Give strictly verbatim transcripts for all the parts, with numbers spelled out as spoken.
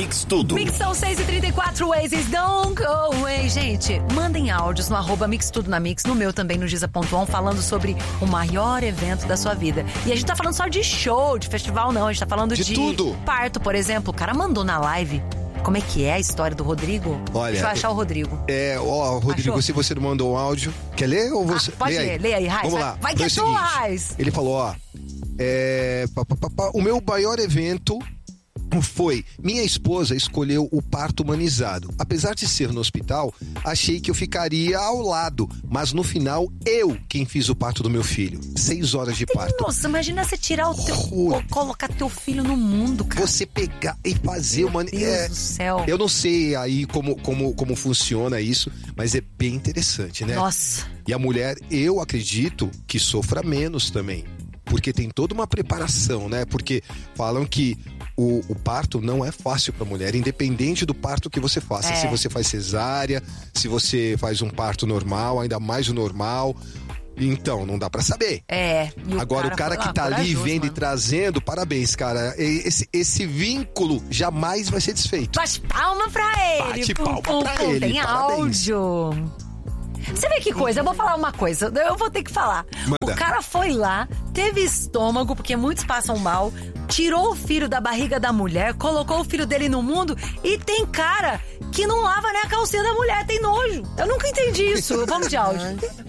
Mix Tudo. Mix são seis e trinta e quatro, Oasis, don't go away. Gente, mandem áudios no arroba Mix Tudo na Mix, no meu também, no Giza ponto on, falando sobre o maior evento da sua vida. E a gente tá falando só de show, de festival não, a gente tá falando de, de tudo. Parto, por exemplo. O cara mandou na live. Como é que é a história do Rodrigo? Olha, deixa eu achar o Rodrigo. É, ó, Rodrigo, Achou? Se você não mandou um áudio, quer ler ou você... Ah, pode lê ler, aí. lê aí, Raiz. Vamos lá. Vai que é Foi o tua, seguinte, Raiz. Ele falou, ó, é, pá, pá, pá, pá, o meu maior evento foi, minha esposa escolheu o parto humanizado. Apesar de ser no hospital, achei que eu ficaria ao lado, mas no final, eu quem fiz o parto do meu filho. Seis horas de parto. Nossa, imagina você tirar o teu... Horror. colocar teu filho no mundo, cara. Você pegar e fazer uma... Meu Deus é, do céu. Eu não sei aí como, como, como funciona isso, mas é bem interessante, né? Nossa. E a mulher, eu acredito que sofra menos também. Porque tem toda uma preparação, né? Porque falam que o, o parto não é fácil pra mulher, independente do parto que você faça. É. Se você faz cesárea, se você faz um parto normal, ainda mais o normal. Então, não dá pra saber. É. E o Agora, o cara foi lá, que tá ali corajoso, vendo e mano. trazendo, parabéns, cara. Esse, esse vínculo jamais vai ser desfeito. Bate palma pra ele. Bate Pum, palma pum, pra pum. ele, Tem parabéns. áudio. Você vê que coisa, eu vou falar uma coisa, eu vou ter que falar. Manda. O cara foi lá, teve estômago, porque muitos passam mal, tirou o filho da barriga da mulher, colocou o filho dele no mundo e tem cara que não lava nem a calcinha da mulher, tem nojo. Eu nunca entendi isso. Vamos de áudio.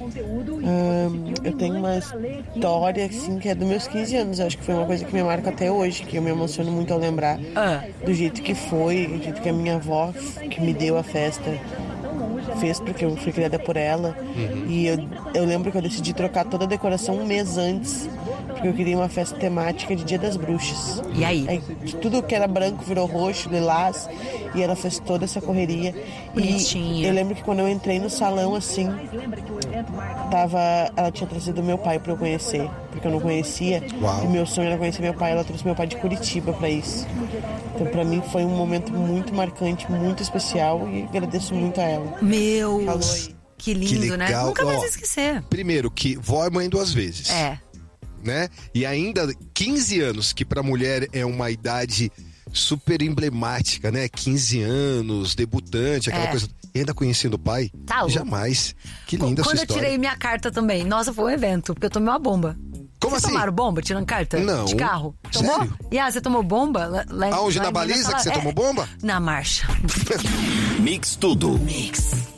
Hum, eu tenho uma história, assim, que é dos meus quinze anos. Eu acho que foi uma coisa que me marca até hoje, que eu me emociono muito ao lembrar Ah. do jeito que foi, do jeito que a minha avó, que me deu a festa, fez, porque eu fui criada por ela. Uhum. E eu, eu lembro que eu decidi trocar toda a decoração um mês antes, porque eu queria uma festa temática de Dia das Bruxas. E aí? Aí tudo que era branco virou roxo, lilás, e ela fez toda essa correria. Bonitinha. E eu lembro que quando eu entrei no salão, assim, tava, ela tinha trazido meu pai pra eu conhecer, porque eu não conhecia. Uau. E meu sonho era conhecer meu pai, ela trouxe meu pai de Curitiba pra isso. Então pra mim foi um momento muito marcante, muito especial, e agradeço muito a ela. Meu, Falou aí. que lindo, Que né? legal. Nunca mais Ó, vou esquecer. Primeiro, que vó é mãe duas vezes. É. Né? E ainda quinze anos, que pra mulher é uma idade super emblemática, né? quinze anos, debutante, aquela É. coisa. E ainda conhecendo o pai? Tá louco. Jamais. Que linda Quando essa eu história. tirei minha carta também, nossa, foi um evento, porque eu tomei uma bomba. Como Vocês assim? tomaram bomba tirando carta? Não. De carro? Tomou? Sério? E ah, você tomou bomba? Lá, lá- Aonde? lá Na em baliza Minas, que você é, tomou bomba? Na marcha. Mix Tudo. Mix.